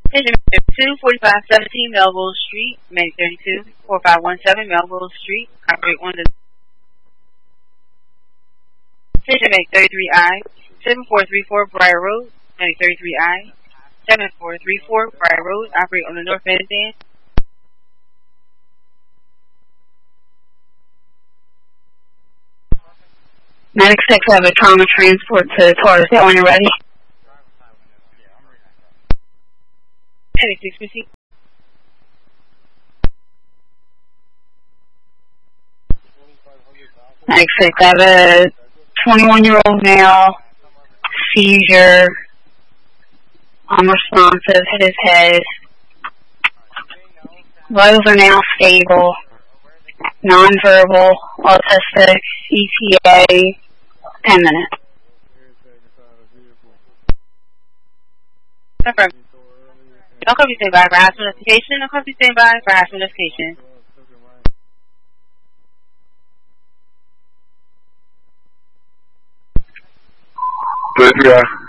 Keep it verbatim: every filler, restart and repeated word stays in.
Station two, forty-five seventeen Melville Street, May thirty-two, four five one seven Melville Street, operate on the Station May thirty-three I, seven four three four Briar Road, May thirty-three I, seven four three four Briar Road, operate on the north bandstand. ninety-six, I have a trauma transport to Taurus when you're ready. ninety-six, Missy. ninety-six, I have a twenty-one-year-old male, seizure, unresponsive, hit his head. Vitals are now stable, nonverbal, autistic, E T A, ten minutes. Confirm. Don't copy standby for hospital notification. Don't copy standby for hospital notification. thirty-three I.